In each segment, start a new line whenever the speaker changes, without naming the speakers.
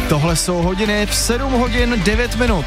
Tohle jsou hodiny v 7 hodin 9 minut.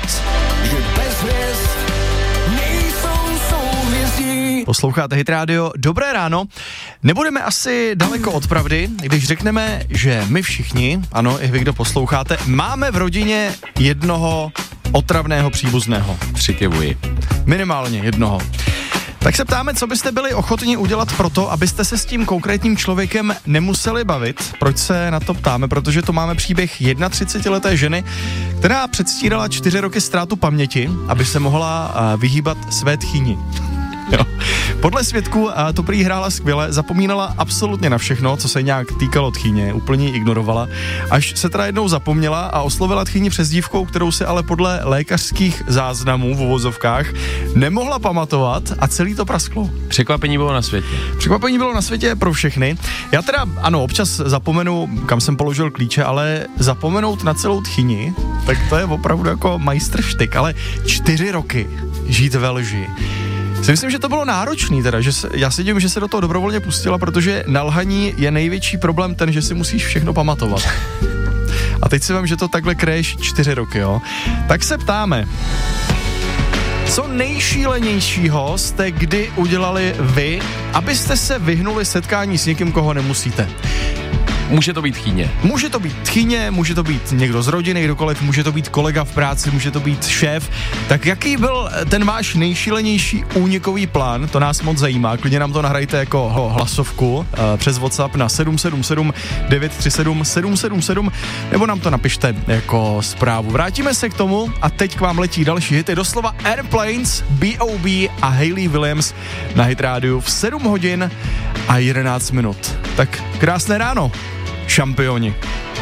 Posloucháte Hit Radio, dobré ráno. Nebudeme asi daleko od pravdy, když řekneme, že my všichni, ano, i vy, kdo posloucháte, máme v rodině jednoho otravného příbuzného.
Přikivuji.
Minimálně jednoho. Tak se ptáme, co byste byli ochotni udělat pro to, abyste se s tím konkrétním člověkem nemuseli bavit. Proč se na to ptáme? Protože to máme příběh 31leté ženy, která předstírala 4 roky ztrátu paměti, aby se mohla vyhýbat své tchýni. Jo. Podle svědků to prý hrála skvěle, zapomínala absolutně na všechno, co se nějak týkalo tchýně, úplně ji ignorovala, až se teda jednou zapomněla a oslovila tchýni přezdívkou, kterou si ale podle lékařských záznamů v uvozovkách nemohla pamatovat a celý to prasklo.
Překvapení bylo na světě.
Překvapení bylo na světě pro všechny. Já teda, ano, občas zapomenu, kam jsem položil klíče, ale zapomenout na celou tchýni, tak to je opravdu jako majstrštyk, ale 4 roky žít ve lži. Si myslím, že to bylo náročný teda, já si divím, že se do toho dobrovolně pustila, protože na lhaní je největší problém ten, že si musíš všechno pamatovat. A teď si vím, že to takhle kreješ 4 roky, jo. Tak se ptáme, co nejšílenějšího jste kdy udělali vy, abyste se vyhnuli setkání s někým, koho nemusíte?
Může to být tchýně.
Může to být tchýně, může to být někdo z rodiny, kdokoliv, může to být kolega v práci, může to být šéf. Tak jaký byl ten váš nejšílenější únikový plán? To nás moc zajímá. Klidně nám to nahrajte jako hlasovku přes WhatsApp na 777 937 777 nebo nám to napište jako zprávu. Vrátíme se k tomu a teď k vám letí další hity. Doslova Airplanes, B.O.B. a Hayley Williams na Hit Radio v 7 hodin a 11 minut. Tak krásné ráno, šampioni.